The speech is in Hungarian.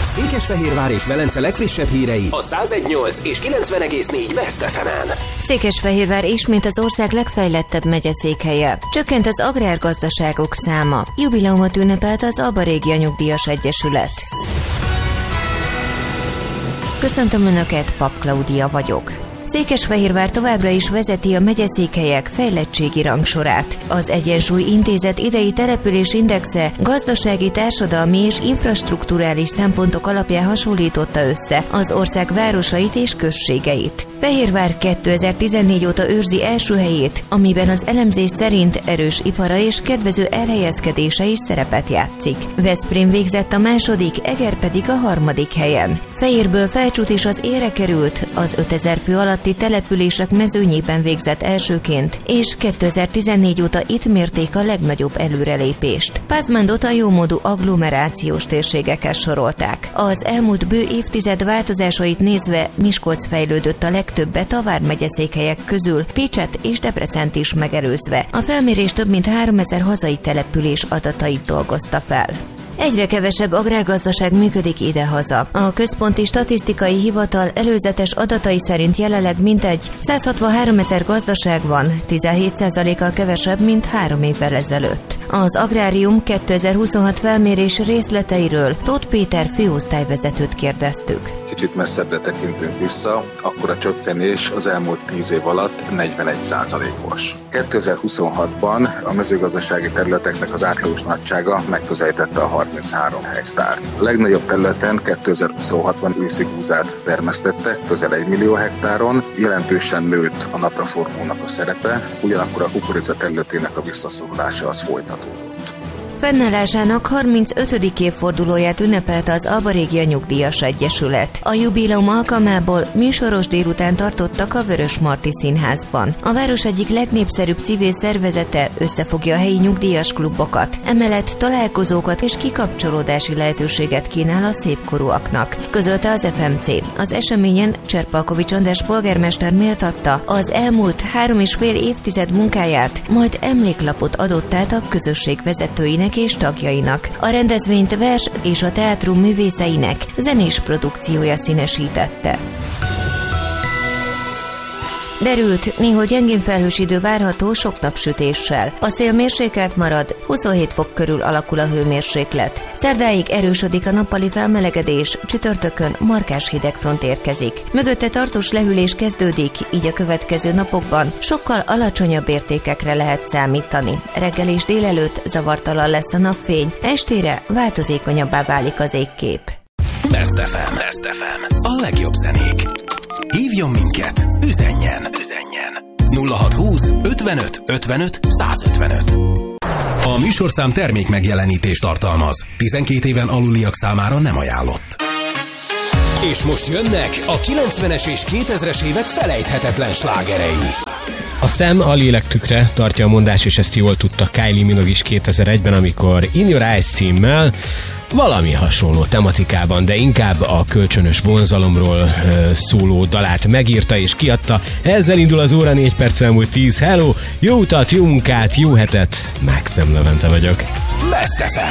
Székesfehérvár és Velence legfrissebb hírei a 101.8 és 90.4 Best FM-en. Székesfehérvár ismét az ország legfejlettebb megyeszékhelye. Csökkent az agrárgazdaságok száma. Jubileumot ünnepelt az Alba Régia Nyugdíjas Egyesület. Köszöntöm Önöket, Pap Klaudia vagyok. Székesfehérvár továbbra is vezeti a megyeszékhelyek fejlettségi rangsorát. Az Egyensúly Intézet idei településindexe gazdasági, társadalmi és infrastrukturális szempontok alapján hasonlította össze az ország városait és községeit. Fehérvár 2014 óta őrzi első helyét, amiben az elemzés szerint erős ipara és kedvező elhelyezkedése is szerepet játszik. Veszprém végzett a második, Eger pedig a harmadik helyen. Fehérből Felcsút is az élre került, az 5000 fő alatti települések mezőnyében végzett elsőként, és 2014 óta itt mérték a legnagyobb előrelépést. Pázmándot a jómódú agglomerációs térségekhez sorolták. Az elmúlt bő évtized változásait nézve Miskolc fejlődött a legtöbbet a vármegyeszékhelyek közül, Pécset és Debrecent is megelőzve. A felmérés több mint 3000 hazai település adatait dolgozta fel. Egyre kevesebb agrárgazdaság működik idehaza. A Központi Statisztikai Hivatal előzetes adatai szerint jelenleg mintegy 163 000 gazdaság van, 17%-kal kevesebb, mint 3 évvel ezelőtt. Az Agrárium 2026 felmérés részleteiről Tóth Péter főosztályvezetőt kérdeztük. Kicsit messzebbre tekintünk vissza, akkor a csökkenés az elmúlt 10 év alatt 41%-os. 2026-ban a mezőgazdasági területeknek az átlagos nagysága megközelítette a 33 hektárt. A legnagyobb területen 2026-ban őszi búzát termesztettek, közel 1 millió hektáron, jelentősen nőtt a napraforgónak a szerepe, ugyanakkor a kukorica területének a visszaszorulása az folytatódott. Fennállásának 35. évfordulóját ünnepelte az Alba Régia Nyugdíjas Egyesület. A jubileum alkalmából műsoros délután tartottak a Vörösmarty Színházban. A város egyik legnépszerűbb civil szervezete összefogja a helyi nyugdíjas klubokat, emellett találkozókat és kikapcsolódási lehetőséget kínál a szépkorúaknak, közölte az FMC. Az eseményen Cserpalkovics András polgármester méltatta az elmúlt 3,5 évtized munkáját, majd emléklapot adott át a közösség vezetőinek és tagjainak. A rendezvényt vers és a teátrum művészeinek zenés produkciója színesítette. Derült, néhol gyengén felhős idő várható sok napsütéssel. A szél mérsékelt marad, 27 fok körül alakul a hőmérséklet. Szerdáig erősödik a nappali felmelegedés, csütörtökön markás hidegfront érkezik. Mögötte tartós lehűlés kezdődik, így a következő napokban sokkal alacsonyabb értékekre lehet számítani. Reggel és délelőtt zavartalan lesz a napfény, estére változékonyabbá válik az égkép. Best FM. A legjobb zenék. Hívjon minket, üzenjen. 0620 55 55 155. A műsorszám termék megjelenítést tartalmaz. 12 éven aluliak számára nem ajánlott. És most jönnek a 90-es és 2000-es évek felejthetetlen slágerei. A szem a lélek tükre, tartja a mondás, és ezt jól tudta Kylie Minogue is 2001-ben, amikor In Your Eyes címmel valami hasonló tematikában, de inkább a kölcsönös vonzalomról szóló dalát megírta és kiadta. Ezzel indul az óra, 4 perc elmúlt 10. Hello, jó utat, jó munkát, jó hetet, Maxim Levente vagyok. Best FM.